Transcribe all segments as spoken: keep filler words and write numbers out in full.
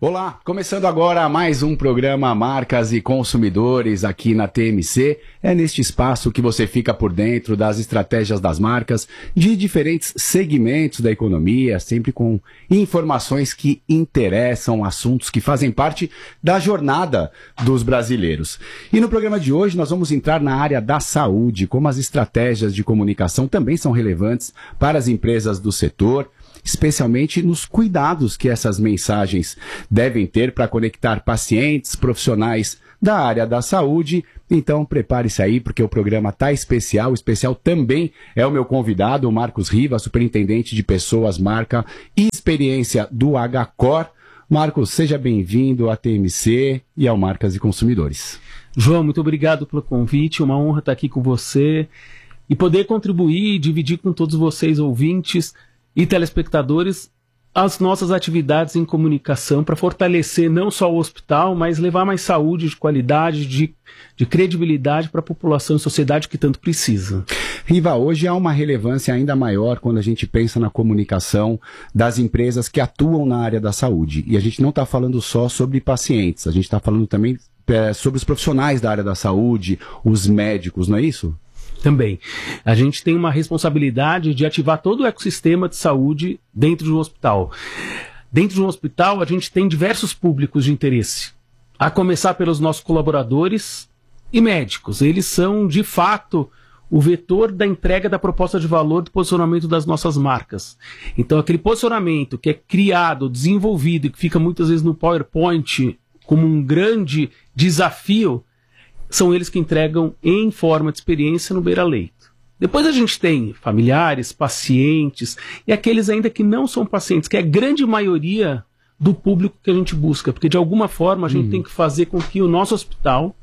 Olá, começando agora mais um programa Marcas e Consumidores aqui na T M C. É neste espaço que você fica por dentro das estratégias das marcas de diferentes segmentos da economia, sempre com informações que interessam, assuntos que fazem parte da jornada dos brasileiros. E no programa de hoje nós vamos entrar na área da saúde, como as estratégias de comunicação também são relevantes para as empresas do setor, especialmente nos cuidados que essas mensagens devem ter para conectar pacientes, profissionais da área da saúde. Então prepare-se aí, porque o programa está especial. O especial também é o meu convidado, o Marcos Riva, superintendente de pessoas, marca e experiência do H-Core. Marcos, seja bem-vindo à T M C e ao Marcas e Consumidores. João, muito obrigado pelo convite, uma honra estar aqui com você e poder contribuir e dividir com todos vocês, ouvintes e telespectadores, as nossas atividades em comunicação para fortalecer não só o hospital, mas levar mais saúde de qualidade, de, de credibilidade para a população e sociedade que tanto precisa. Riva, hoje há uma relevância ainda maior quando a gente pensa na comunicação das empresas que atuam na área da saúde. E a gente não está falando só sobre pacientes, a gente está falando também é, sobre os profissionais da área da saúde, os médicos, não é isso? Também. A gente tem uma responsabilidade de ativar todo o ecossistema de saúde dentro de um hospital. Dentro de um hospital, a gente tem diversos públicos de interesse. A começar pelos nossos colaboradores e médicos. Eles são, de fato, o vetor da entrega da proposta de valor do posicionamento das nossas marcas. Então, aquele posicionamento que é criado, desenvolvido e que fica muitas vezes no PowerPoint como um grande desafio, são eles que entregam em forma de experiência no beira-leito. Depois a gente tem familiares, pacientes e aqueles ainda que não são pacientes, que é a grande maioria do público que a gente busca, porque de alguma forma a gente uhum. tem que fazer com que o nosso hospital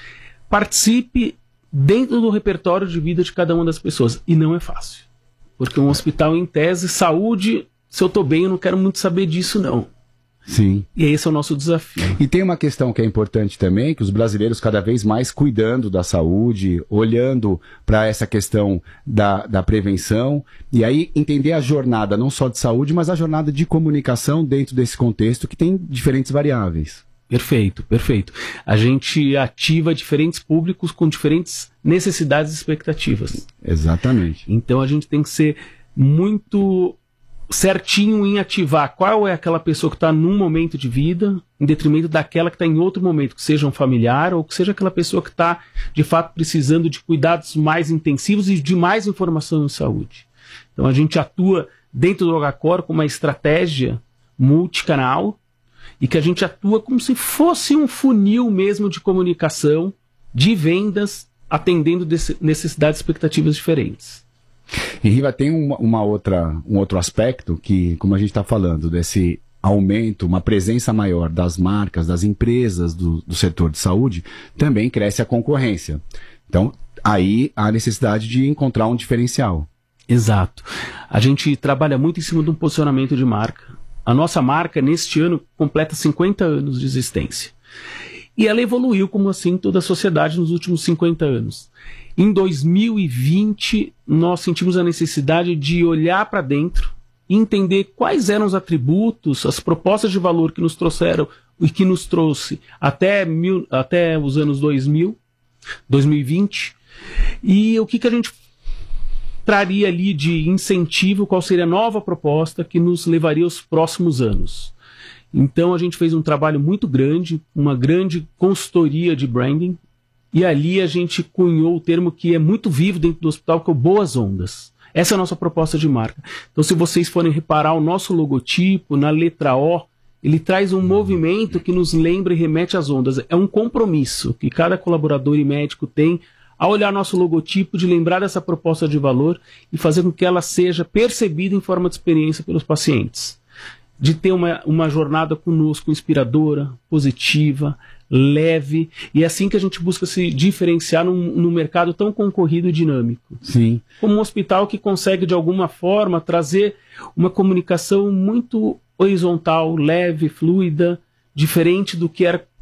participe dentro do repertório de vida de cada uma das pessoas. E não é fácil, porque um hospital em tese, saúde, se eu estou bem, eu não quero muito saber disso não. Sim. E esse é o nosso desafio. E tem uma questão que é importante também, que os brasileiros cada vez mais cuidando da saúde, olhando para essa questão da, da prevenção, e aí entender a jornada não só de saúde, mas a jornada de comunicação dentro desse contexto que tem diferentes variáveis. Perfeito, perfeito. A gente ativa diferentes públicos com diferentes necessidades e expectativas. Exatamente. Então a gente tem que ser muito certinho em ativar qual é aquela pessoa que está num momento de vida, em detrimento daquela que está em outro momento, que seja um familiar ou que seja aquela pessoa que está, de fato, precisando de cuidados mais intensivos e de mais informação em saúde. Então a gente atua dentro do H-Core com uma estratégia multicanal e que a gente atua como se fosse um funil mesmo de comunicação, de vendas, atendendo necessidades e expectativas diferentes. E Riva, tem uma, uma outra, um outro aspecto que, como a gente está falando, desse aumento, uma presença maior das marcas, das empresas do, do setor de saúde, também cresce a concorrência. Então, aí há a necessidade de encontrar um diferencial. Exato. A gente trabalha muito em cima de um posicionamento de marca. A nossa marca, neste ano, completa cinquenta anos de existência. E ela evoluiu, como assim, toda a sociedade nos últimos cinquenta anos. Em dois mil e vinte, nós sentimos a necessidade de olhar para dentro e entender quais eram os atributos, as propostas de valor que nos trouxeram e que nos trouxe até, mil, até os anos dois mil, dois mil e vinte, e o que, que a gente traria ali de incentivo, qual seria a nova proposta que nos levaria aos próximos anos. Então a gente fez um trabalho muito grande, uma grande consultoria de branding, e ali a gente cunhou o termo que é muito vivo dentro do hospital, que é o Boas Ondas. Essa é a nossa proposta de marca. Então, se vocês forem reparar o nosso logotipo, na letra O, ele traz um movimento que nos lembra e remete às ondas. É um compromisso que cada colaborador e médico tem ao olhar nosso logotipo, de lembrar dessa proposta de valor e fazer com que ela seja percebida em forma de experiência pelos pacientes. De ter uma, uma jornada conosco inspiradora, positiva, leve, e é assim que a gente busca se diferenciar num, num mercado tão concorrido e dinâmico. Sim. Como um hospital que consegue, de alguma forma, trazer uma comunicação muito horizontal, leve, fluida, diferente do que era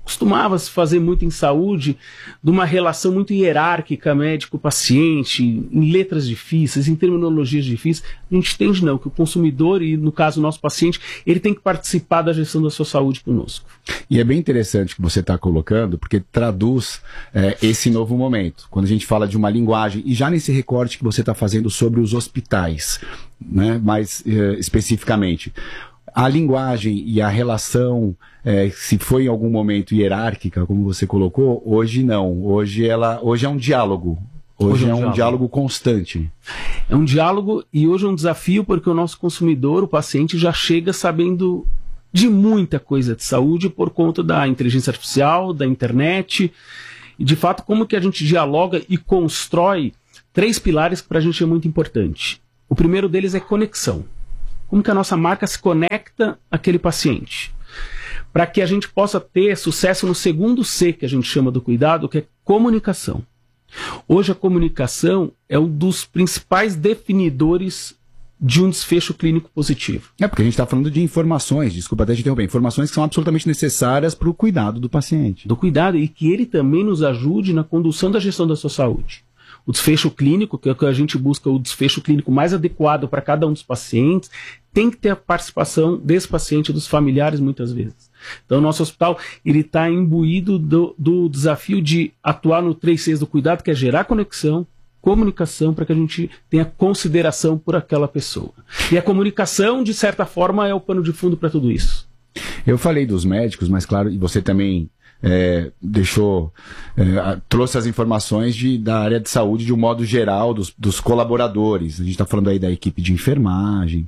costumava se fazer muito em saúde de uma relação muito hierárquica médico-paciente, em letras difíceis, em terminologias difíceis. A gente entende não, que o consumidor, e no caso o nosso paciente, ele tem que participar da gestão da sua saúde conosco. E é bem interessante o que você está colocando, porque traduz é, esse novo momento. Quando a gente fala de uma linguagem, e já nesse recorte que você está fazendo sobre os hospitais, né, mais é, especificamente, a linguagem e a relação, é, se foi em algum momento hierárquica, como você colocou, hoje não. Hoje, ela, hoje é um diálogo. Hoje, hoje é um diálogo. diálogo constante. É um diálogo e hoje é um desafio porque o nosso consumidor, o paciente, já chega sabendo de muita coisa de saúde por conta da inteligência artificial, da internet. E, de fato, como que a gente dialoga e constrói três pilares que para a gente é muito importante. O primeiro deles é conexão. Como que a nossa marca se conecta àquele paciente? Para que a gente possa ter sucesso no segundo C, que a gente chama do cuidado, que é comunicação. Hoje a comunicação é um dos principais definidores de um desfecho clínico positivo. É, porque a gente está falando de informações, desculpa até te interromper, informações que são absolutamente necessárias para o cuidado do paciente. Do cuidado, e que ele também nos ajude na condução da gestão da sua saúde. O desfecho clínico, que é o que a gente busca, o desfecho clínico mais adequado para cada um dos pacientes, tem que ter a participação desse paciente e dos familiares muitas vezes. Então o nosso hospital ele está imbuído do, do desafio de atuar no três Cs do cuidado, que é gerar conexão, comunicação, para que a gente tenha consideração por aquela pessoa. E a comunicação, de certa forma, é o pano de fundo para tudo isso. Eu falei dos médicos, mas claro, e você também é, deixou, é, trouxe as informações de, da área de saúde de um modo geral, dos, dos colaboradores. A gente está falando aí da equipe de enfermagem.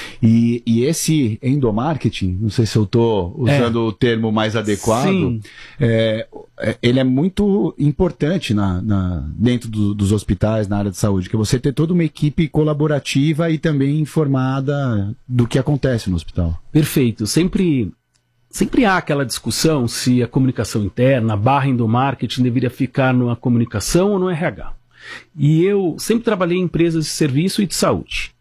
E, e esse endomarketing, não sei se eu estou usando é. o termo mais adequado, é, ele é muito importante na, na, dentro do, dos hospitais, na área de saúde, que é você ter toda uma equipe colaborativa e também informada do que acontece no hospital. Perfeito. Sempre... Sempre há aquela discussão se a comunicação interna, a barra endomarketing, deveria ficar na comunicação ou no R H. E eu sempre trabalhei em empresas de serviço e de saúde.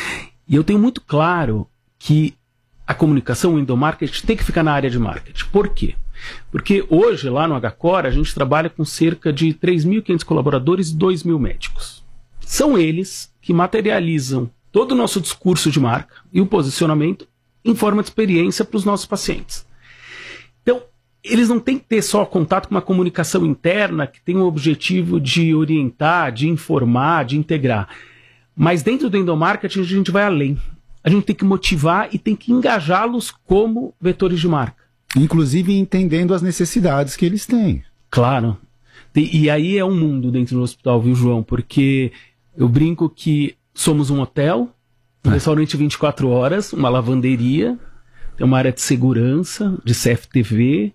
E eu tenho muito claro que a comunicação, o endomarketing, tem que ficar na área de marketing. Por quê? Porque hoje, lá no H-Core, a gente trabalha com cerca de três mil e quinhentos colaboradores e dois mil médicos. São eles que materializam todo o nosso discurso de marca e o posicionamento em forma de experiência para os nossos pacientes. Então, eles não têm que ter só contato com uma comunicação interna que tem o objetivo de orientar, de informar, de integrar. Mas dentro do endomarketing a gente vai além. A gente tem que motivar e tem que engajá-los como vetores de marca. Inclusive entendendo as necessidades que eles têm. Claro. E, e aí é um mundo dentro do hospital, viu, João? Porque eu brinco que somos um hotel, um é. restaurante vinte e quatro horas, uma lavanderia, tem uma área de segurança, de C F T V,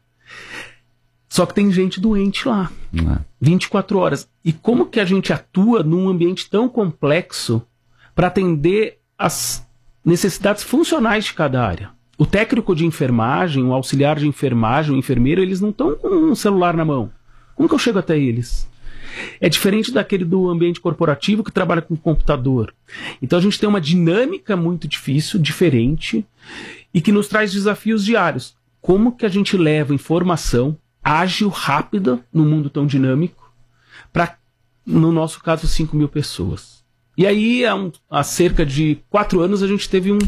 só que tem gente doente lá, é. vinte e quatro horas. E como que a gente atua num ambiente tão complexo para atender as necessidades funcionais de cada área? O técnico de enfermagem, o auxiliar de enfermagem, o enfermeiro, eles não estão com um celular na mão. Como que eu chego até eles? É diferente daquele do ambiente corporativo que trabalha com computador. Então a gente tem uma dinâmica muito difícil, diferente, e que nos traz desafios diários. Como que a gente leva informação ágil, rápida, num mundo tão dinâmico, para, no nosso caso, cinco mil pessoas. E aí, há, um, há cerca de quatro anos, a gente teve um,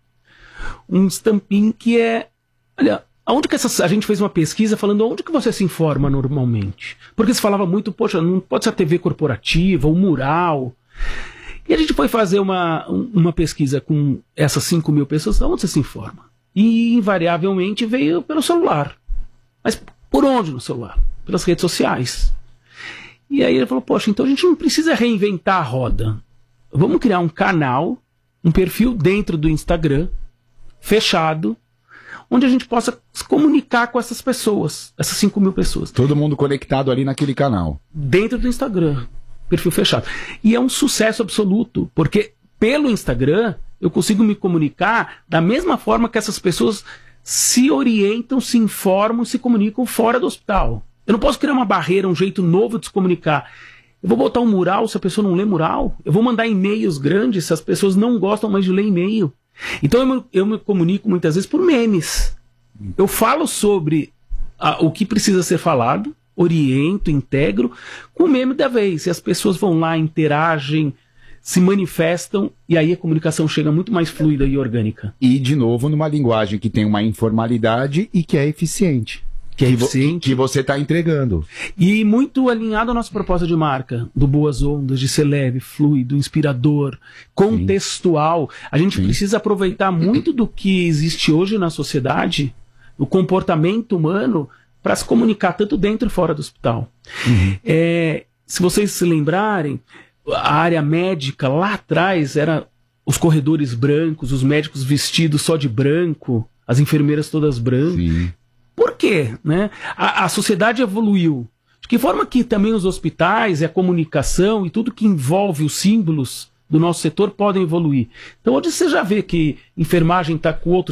um estampim que é... Olha, aonde que essa, a gente fez uma pesquisa falando onde que você se informa normalmente? Porque se falava muito, poxa, não pode ser a T V corporativa, o mural. E a gente foi fazer uma, uma pesquisa com essas cinco mil pessoas, onde você se informa? E invariavelmente veio pelo celular. Mas por onde no celular? Pelas redes sociais. E aí ele falou, poxa, então a gente não precisa reinventar a roda. Vamos criar um canal, um perfil dentro do Instagram, fechado, onde a gente possa se comunicar com essas pessoas, essas cinco mil pessoas. Todo mundo conectado ali naquele canal. Dentro do Instagram, perfil fechado. E é um sucesso absoluto, porque pelo Instagram eu consigo me comunicar da mesma forma que essas pessoas se orientam, se informam, se comunicam fora do hospital. Eu não posso criar uma barreira, um jeito novo de se comunicar. Eu vou botar um mural se a pessoa não lê mural. Eu vou mandar e-mails grandes se as pessoas não gostam mais de ler e-mail. Então eu me, eu me comunico muitas vezes por memes. Eu falo sobre a, o que precisa ser falado, oriento, integro, com o meme da vez. E as pessoas vão lá, interagem, se manifestam, e aí a comunicação chega muito mais fluida e orgânica. E, de novo, numa linguagem que tem uma informalidade e que é eficiente. Que é que, vo eficiente. que você está entregando. E muito alinhado à nossa proposta de marca, do Boas Ondas, de ser leve, fluido, inspirador, contextual. Sim. A gente Sim. precisa aproveitar muito do que existe hoje na sociedade, o comportamento humano, para se comunicar tanto dentro e fora do hospital. Uhum. É, se vocês se lembrarem, a área médica lá atrás era os corredores brancos, os médicos vestidos só de branco, as enfermeiras todas brancas. Sim. Por quê? Né? A, a sociedade evoluiu. De que forma que também os hospitais e a comunicação e tudo que envolve os símbolos do nosso setor podem evoluir. Então hoje você já vê que enfermagem está com outros